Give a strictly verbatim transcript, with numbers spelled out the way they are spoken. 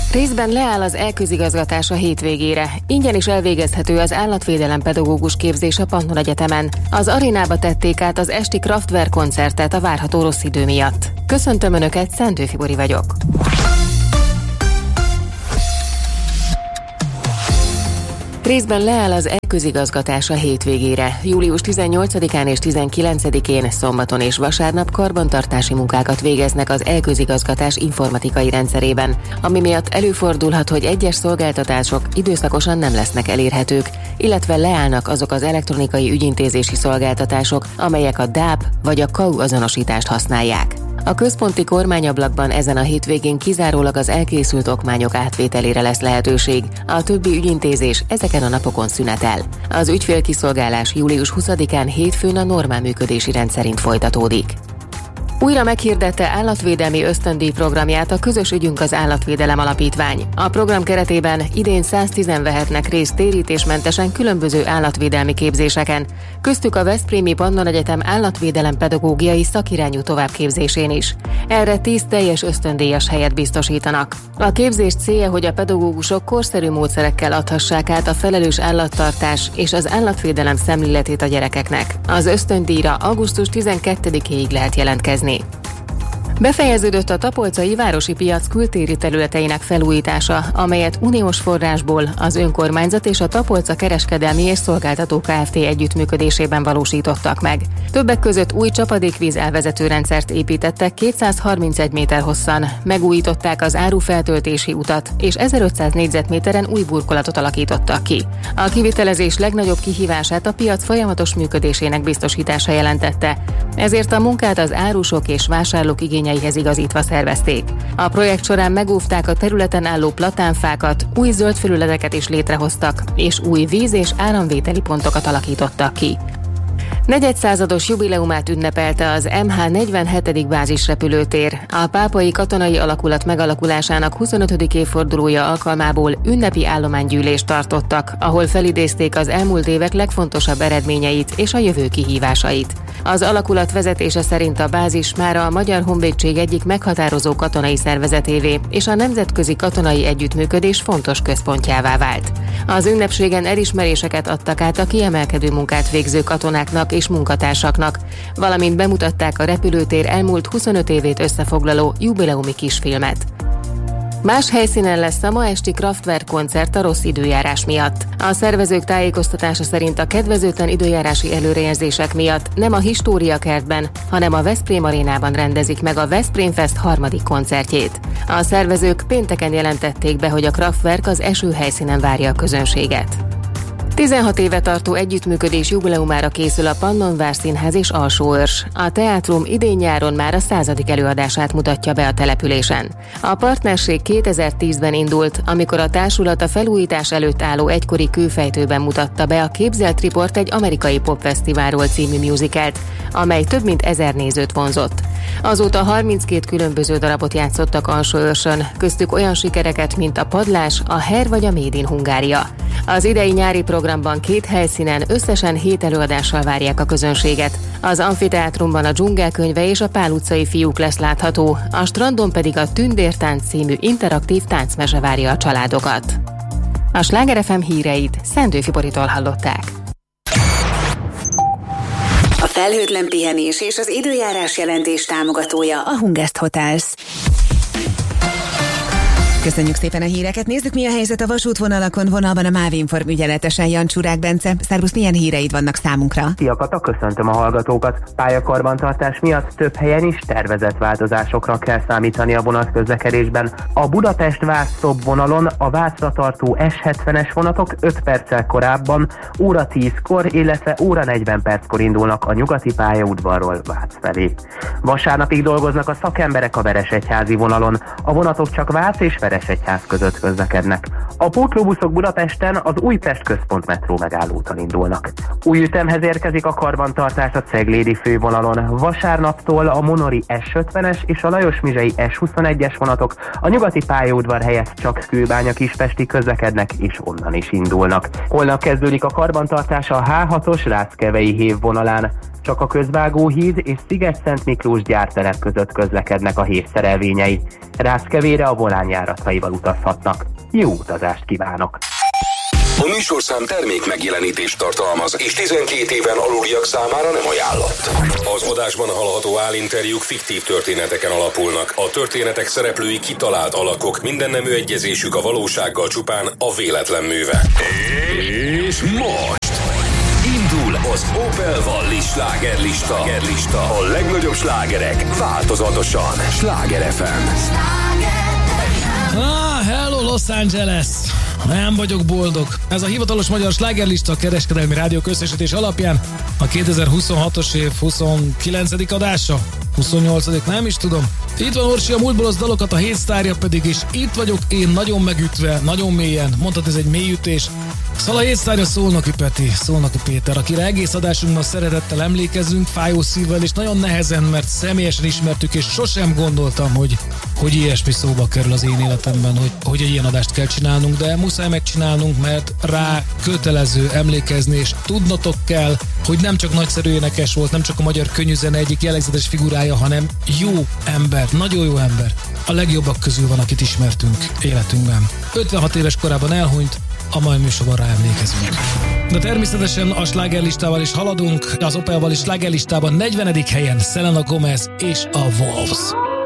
Részben leáll az e-közigazgatás a hétvégére. Ingyen is elvégezhető az állatvédelem pedagógus képzés a Pannon Egyetemen. Az arénába tették át az esti Kraftwerk koncertet a várható rossz idő miatt. Köszöntöm Önöket, Szendő Fibori vagyok. Részben leáll az e-közigazgatás a hétvégére. július tizennyolcadikán és tizenkilencedikén szombaton és vasárnap karbantartási munkákat végeznek az e-közigazgatás informatikai rendszerében, ami miatt előfordulhat, hogy egyes szolgáltatások időszakosan nem lesznek elérhetők, illetve leállnak azok az elektronikai ügyintézési szolgáltatások, amelyek a dé á pé vagy a ká u azonosítást használják. A központi kormányablakban ezen a hétvégén kizárólag az elkészült okmányok átvételére lesz lehetőség, a többi ügyintézés ezeken a napokon szünetel. Az ügyfélkiszolgálás július huszadikán hétfőn a normál működési rend szerint folytatódik. Újra meghirdette állatvédelmi ösztöndíj programját a Közös ügyünk az Állatvédelem Alapítvány. A program keretében idén száztízen vehetnek részt térítésmentesen különböző állatvédelmi képzéseken, köztük a Veszprémi Pannon Egyetem állatvédelem pedagógiai szakirányú továbbképzésén is. Erre tíz teljes ösztöndíjas helyet biztosítanak. A képzés célja, hogy a pedagógusok korszerű módszerekkel adhassák át a felelős állattartás és az állatvédelem szemléletét a gyerekeknek. Az ösztöndíjra augusztus tizenkettedikéig lehet jelentkezni. Befejeződött a tapolcai városi piac kültéri területeinek felújítása, amelyet uniós forrásból az önkormányzat és a Tapolca Kereskedelmi és Szolgáltató Kft. Együttműködésében valósítottak meg. Többek között új csapadékvíz elvezető rendszert építettek kétszázharmincegy méter hosszan, megújították az árufeltöltési utat, és ezerötszáz négyzetméteren új burkolatot alakítottak ki. A kivitelezés legnagyobb kihívását a piac folyamatos működésének biztosítása jelentette, ezért a munkát az árusok és vásárlók igényeihez igazítva szervezték. A projekt során megóvták a területen álló platánfákat, új zöld felületeket is létrehoztak, és új víz- és áramvételi pontokat alakítottak ki. Negyedszázados jubileumát ünnepelte az em há negyvenhetedik bázisrepülőtér. A pápai katonai alakulat megalakulásának huszonötödik évfordulója alkalmából ünnepi állománygyűlést tartottak, ahol felidézték az elmúlt évek legfontosabb eredményeit és a jövő kihívásait. Az alakulat vezetése szerint a bázis mára a Magyar Honvédség egyik meghatározó katonai szervezetévé és a nemzetközi katonai együttműködés fontos központjává vált. Az ünnepségen elismeréseket adtak át a kiemelkedő munkát végző katonáknak és munkatársaknak, valamint bemutatták a repülőtér elmúlt huszonöt évét összefoglaló jubileumi kisfilmet. Más helyszínen lesz a ma esti Kraftwerk koncert a rossz időjárás miatt. A szervezők tájékoztatása szerint a kedvezőtlen időjárási előrejelzések miatt nem a História kertben, hanem a Veszprém arénában rendezik meg a Veszprém Fest harmadik koncertjét. A szervezők pénteken jelentették be, hogy a Kraftwerk az esőhelyszínen várja a közönséget. tizenhat éve tartó együttműködés jubileumára készül a Pannonvár Színház és Alsóörs. A teátrum idén-nyáron már a századik előadását mutatja be a településen. A partnerség kétezer-tízben indult, amikor a társulat a felújítás előtt álló egykori kőfejtőben mutatta be a Képzelt Riport egy amerikai popfesztiválról című musicalt, amely több mint ezer nézőt vonzott. Azóta harminckét különböző darabot játszottak Alsóörsön, köztük olyan sikereket, mint a Padlás, a Her vagy a Made in Hungária. Az idei nyári programban két helyszínen összesen hét előadással várják a közönséget. Az amfiteátrumban a Dzsungelkönyve és a Pál utcai fiúk lesz látható, a strandon pedig a Tündértánc című interaktív táncmese várja a családokat. A Sláger ef em híreit Szendő Fiboritól hallották. A felhőtlen pihenés és az időjárás jelentés támogatója a Hungest Hotels. Köszönjük szépen a híreket. Nézzük, mi a helyzet a vasútvonalakon. Vonalban a MÁV Inform ügyeletesen Jancsúrák Bence. Szervusz, milyen híreid vannak számunkra? Szia Kata, köszöntöm a hallgatókat. Pályakarbantartás miatt több helyen is tervezett változásokra kell számítani a vonatközlekedésben. A Budapest-Vácz vonalon a Vácra tartó es hetvenes vonatok öt perccel korábban, óra tízkor, illetve óra negyven perckor indulnak a nyugati pályaudvarról Vác felé. Vasárnapig dolgoznak a szakemberek a Veresegyházi vonalon. A vonatok csak Vác és Veresegyház között közlekednek. A pótlóbuszok Budapesten az Újpest központ metró megállótól indulnak. Új ütemhez érkezik a karbantartás a Ceglédi fővonalon. Vasárnaptól a Monori es ötvenes és a Lajos-Mizsei es huszonegyes vonatok a nyugati pályaudvar helyett csak Kőbánya-Kispesti közlekednek, és onnan is indulnak. Holnap kezdődik a karbantartás a há hatos Ráckevei hév vonalán. Csak a Közvágóhíd és Sziget-Szent Miklós gyártelep között közlekednek a hév szerelvényei. Ráckevére a Volán járataival utazhatnak. Jó utazást kívánok! A műsorszám termék megjelenítést tartalmaz, és tizenkét éven aluliak számára nem ajánlott. Az adásban hallható állinterjúk fiktív történeteken alapulnak. A történetek szereplői kitalált alakok, mindennemű egyezésük a valósággal csupán a véletlen műve. És most indul az Opel Valli slágerlista. A legnagyobb slágerek változatosan. Sláger ef em. Ah, hello Los Angeles! Nem vagyok boldog. Ez a hivatalos magyar slágerlista a kereskedelmi rádió összesítés alapján a kétezer-huszonhatos év huszonkilencedik adása. huszonnyolcadik nem is tudom. Itt van Orsi a múltból az dalokat, a hét sztárja pedig, és itt vagyok én nagyon megütve, nagyon mélyen. Mondtad, ez egy mélyütés. Szóval a hét sztárja Szolnoki Peti, Szolnoki Péter, akire egész adásunkban szeretettel emlékezünk, fájó szívvel, és nagyon nehezen, mert személyesen ismertük, és sosem gondoltam, hogy, hogy ilyesmi szóba kerül az én életemben, hogy, hogy egy ilyen adást kell csinálnunk, de muszáj megcsinálnunk, mert rá kötelező emlékezni, és tudnotok kell, hogy nem csak nagyszerű énekes volt, nem csak a magyar könnyűzene egyik jellegzetes figurája, hanem jó ember, nagyon jó ember. A legjobbak közül van, akit ismertünk életünkben. ötvenhat éves korában elhunyt, a mai műsorban rá emlékezünk. De természetesen a slágerlistával is haladunk, az Opelval is slágerlistában negyvenedik helyen Selena Gomez és a Wolves.